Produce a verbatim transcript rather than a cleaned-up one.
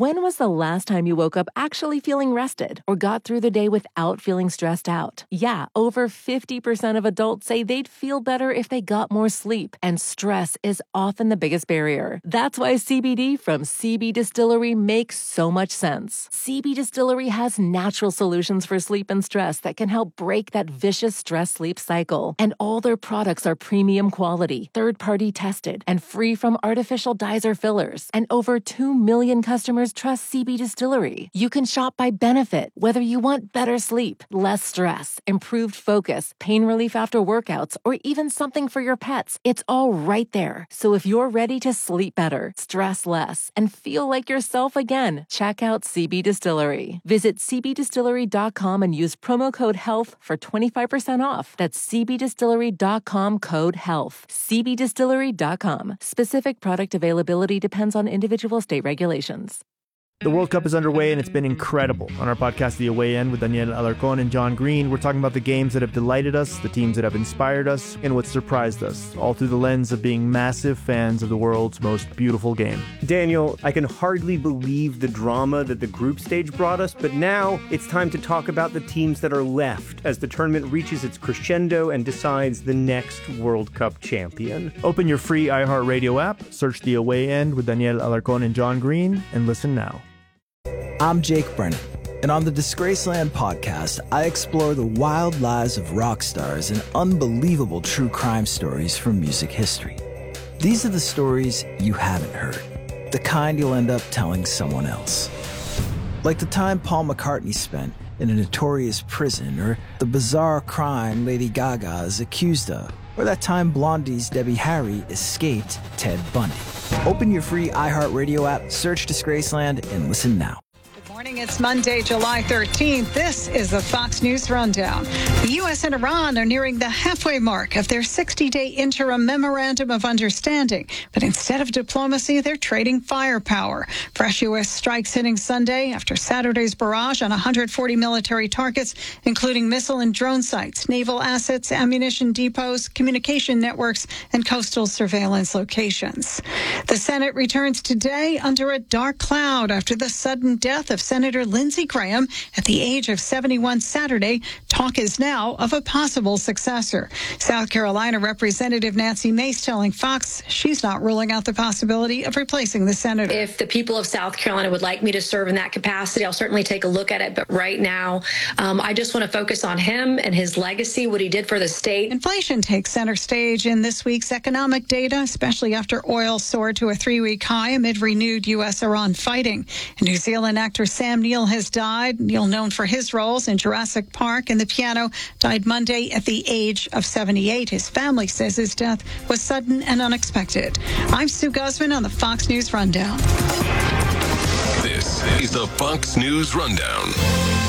When was the last time you woke up actually feeling rested or got through the day without feeling stressed out? Yeah, over fifty percent of adults say they'd feel better if they got more sleep, and stress is often the biggest barrier. That's why C B D from C B Distillery makes so much sense. C B Distillery has natural solutions for sleep and stress that can help break that vicious stress-sleep cycle. And all their products are premium quality, third-party tested, and free from artificial dyes or fillers. And over two million customers trust C B Distillery. You can shop by benefit, whether you want better sleep, less stress, improved focus, pain relief after workouts, or even something for your pets. It's all right there. So if you're ready to sleep better, stress less, and feel like yourself again, check out C B Distillery. Visit c b distillery dot com and use promo code HEALTH for twenty-five percent off. That's c b distillery dot com code HEALTH. c b distillery dot com. Specific product availability depends on individual state regulations. The World Cup is underway, and it's been incredible. On our podcast, The Away End, with Daniel Alarcón and John Green, we're talking about the games that have delighted us, the teams that have inspired us, and what surprised us, all through the lens of being massive fans of the world's most beautiful game. Daniel, I can hardly believe the drama that the group stage brought us, but now it's time to talk about the teams that are left as the tournament reaches its crescendo and decides the next World Cup champion. Open your free iHeartRadio app, search The Away End with Daniel Alarcón and John Green, and listen now. I'm Jake Brennan, and on the Disgraceland podcast, I explore the wild lives of rock stars and unbelievable true crime stories from music history. These are the stories you haven't heard, the kind you'll end up telling someone else. Like the time Paul McCartney spent in a notorious prison, or the bizarre crime Lady Gaga is accused of, or that time Blondie's Debbie Harry escaped Ted Bundy. Open your free iHeartRadio app, search Disgraceland, and listen now. Morning, it's Monday, July thirteenth. This is the Fox News Rundown. The U S and Iran are nearing the halfway mark of their sixty-day interim memorandum of understanding. But instead of diplomacy, they're trading firepower. Fresh U S strikes hitting Sunday after Saturday's barrage on one hundred forty military targets, including missile and drone sites, naval assets, ammunition depots, communication networks, and coastal surveillance locations. The Senate returns today under a dark cloud after the sudden death of Senator Lindsey Graham at the age of seventy-one Saturday. Talk is now of a possible successor. South Carolina Representative Nancy Mace telling Fox she's not ruling out the possibility of replacing the senator. If the people of South Carolina would like me to serve in that capacity, I'll certainly take a look at it. But right now, um, I just want to focus on him and his legacy, what he did for the state. Inflation takes center stage in this week's economic data, especially after oil soared to a three-week high amid renewed U S Iran fighting. And New Zealand actor Sam Neill has died. Neill, known for his roles in Jurassic Park and The Piano, died Monday at the age of seventy-eight. His family says his death was sudden and unexpected. I'm Sue Guzman on the Fox News Rundown. This is the Fox News Rundown.